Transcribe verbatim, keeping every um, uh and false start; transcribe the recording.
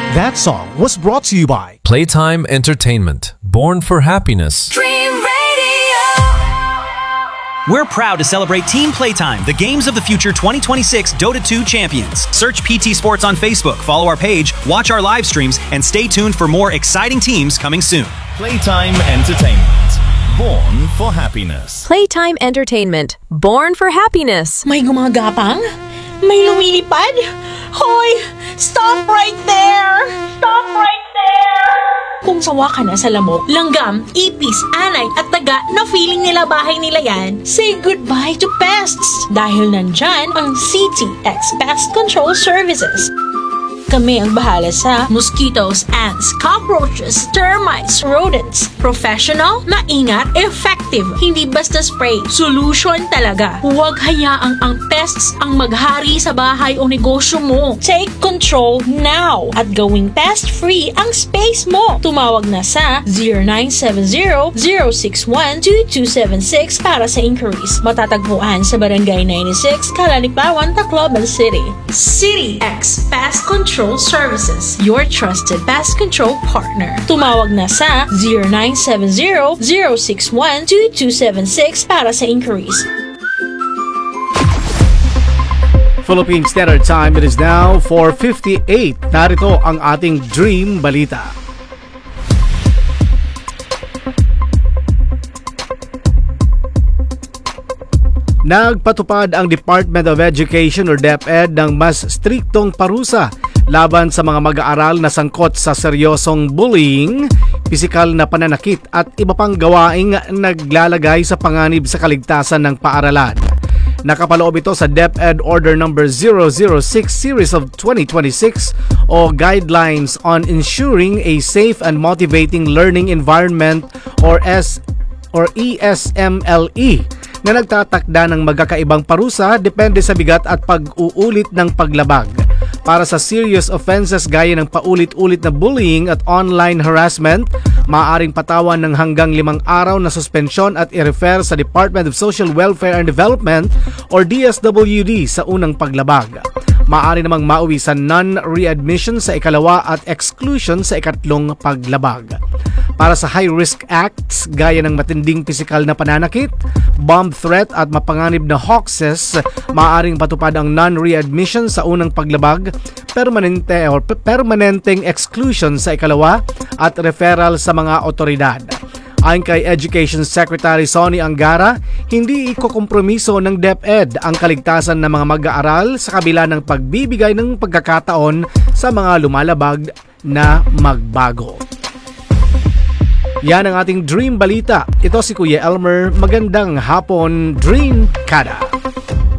That song was brought to you by Playtime Entertainment, born for happiness. Dream Radio. We're proud to celebrate Team Playtime, the Games of the Future twenty twenty-six Dota two champions. Search P T Sports on Facebook, follow our page, watch our live streams, and stay tuned for more exciting teams coming soon. Playtime Entertainment, born for happiness. Playtime Entertainment, born for happiness. May gumagapang? May lumilipad? Hoy! Stop right there! Stop right there! Kung sawa ka na sa lamok, langgam, ipis, anay at taga na feeling nila bahay nila yan, say goodbye to pests dahil nandyan ang C T X Pest Control Services. Kami ang bahala sa mosquitoes, ants, cockroaches, termites, rodents. Professional, maingat, effective. Hindi basta spray. Solution talaga. Huwag hayaang ang pests ang maghari sa bahay o negosyo mo. Take control now at gawing pest-free ang space mo. Tumawag na sa zero nine seven zero, zero six one, two two seven six para sa inquiries. Matatagpuan sa Barangay ninety-six, Calalipawan, Tacloban City. City X Pest Control Services, your trusted pest control partner. Tumawag na sa zero nine seven zero, zero six one, two two seven six para sa inquiries. Philippine Standard Time. It is now four fifty-eight. Narito ang ating Dream Balita. Nagpatupad ang Department of Education or DepEd ng mas striktong parusa laban sa mga mag-aaral na sangkot sa seryosong bullying, pisikal na pananakit at iba pang gawaing naglalagay sa panganib sa kaligtasan ng paaralan. Nakapaloob ito sa DepEd Order number zero zero six Series of twenty twenty-six o Guidelines on Ensuring a Safe and Motivating Learning Environment or S or E S M L E na nagtatakda ng magkakaibang parusa depende sa bigat at pag-uulit ng paglabag. Para sa serious offenses gaya ng paulit-ulit na bullying at online harassment, maaaring patawan ng hanggang limang araw na suspensyon at i-refer sa Department of Social Welfare and Development or D S W D sa unang paglabag. Maaari namang mauwi sa non-readmission sa ikalawa at exclusion sa ikatlong paglabag. Para sa high-risk acts gaya ng matinding pisikal na pananakit, bomb threat at mapanganib na hoaxes, maaaring patupad ang non-readmission sa unang paglabag, permanente or permanenteng exclusion sa ikalawa at referral sa mga otoridad. Ayon kay Education Secretary Sonny Angara, hindi ikokompromiso ng DepEd ang kaligtasan ng mga mag-aaral sa kabila ng pagbibigay ng pagkakataon sa mga lumalabag na magbago. Yan ang ating Dream Balita. Ito si Kuya Elmer. Magandang hapon, Dream Kada.